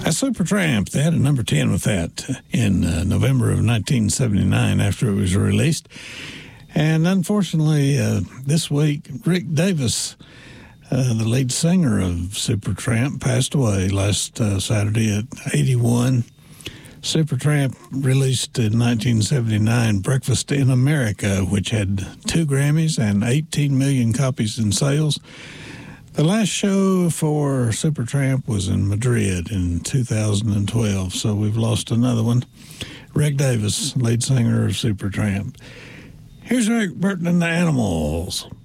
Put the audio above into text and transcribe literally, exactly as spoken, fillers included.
That's Supertramp. They had a number ten with that in uh, November of nineteen seventy-nine after it was released. And unfortunately, uh, this week, Rick Davis, uh, the lead singer of Supertramp, passed away last uh, Saturday at eighty-one. Supertramp released in nineteen seventy-nine Breakfast in America, which had two Grammys and eighteen million copies in sales. The last show for Supertramp was in Madrid in two thousand twelve, so we've lost another one. Rick Davis, lead singer of Supertramp. Here's Eric Burton and the Animals.